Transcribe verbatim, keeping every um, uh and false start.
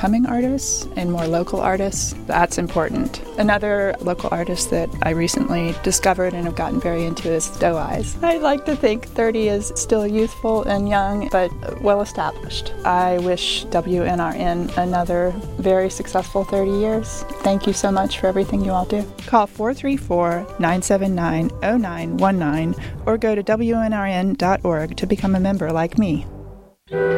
up-and-coming artists and more local artists. That's important. Another local artist that I recently discovered and have gotten very into is Doe Eyes. I like to think thirty is still youthful and young, but well-established. I wish W N R N another very successful thirty years. Thank you so much for everything you all do. Call four three four, nine seven nine, zero nine one nine or go to W N R N dot org to become a member like me.